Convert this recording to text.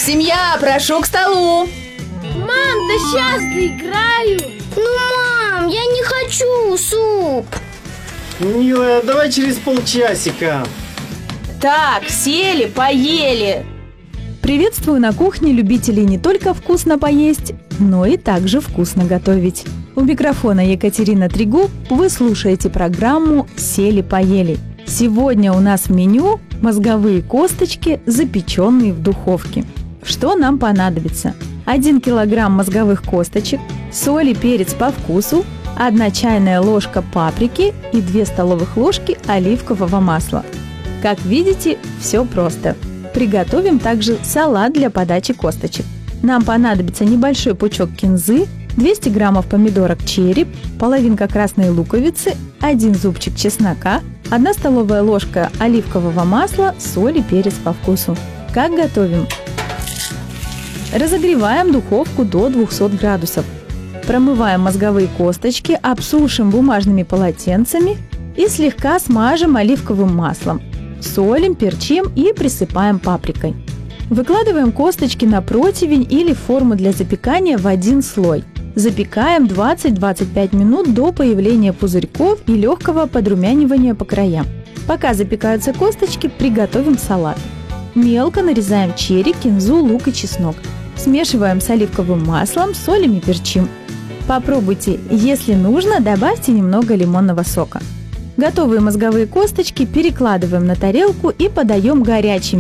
Семья, прошу к столу. Мам, да сейчас доиграю. Мам, я не хочу суп. Милая, давай через полчасика. Так, сели, поели. Приветствую на кухне любителей не только вкусно поесть, но и также вкусно готовить. У микрофона Екатерина Трегуб, вы слушаете программу «Сели-поели». Сегодня у нас в меню мозговые косточки, запеченные в духовке. Что нам понадобится? 1 килограмм мозговых косточек, соль и перец по вкусу, 1 чайная ложка паприки и 2 столовых ложки оливкового масла. Как видите, все просто. Приготовим также салат для подачи косточек. Нам понадобится небольшой пучок кинзы, 200 граммов помидорок черри, половинка красной луковицы, 1 зубчик чеснока, 1 столовая ложка оливкового масла, соль и перец по вкусу. Как готовим? Разогреваем духовку до 200 градусов. Промываем мозговые косточки, обсушим бумажными полотенцами и слегка смажем оливковым маслом. Солим, перчим и присыпаем паприкой. Выкладываем косточки на противень или форму для запекания в один слой. Запекаем 20-25 минут до появления пузырьков и легкого подрумянивания по краям. Пока запекаются косточки, приготовим салат. Мелко нарезаем черри, кинзу, лук и чеснок. Смешиваем с оливковым маслом, солим и перчим. Попробуйте, если нужно, добавьте немного лимонного сока. Готовые мозговые косточки перекладываем на тарелку и подаем горячими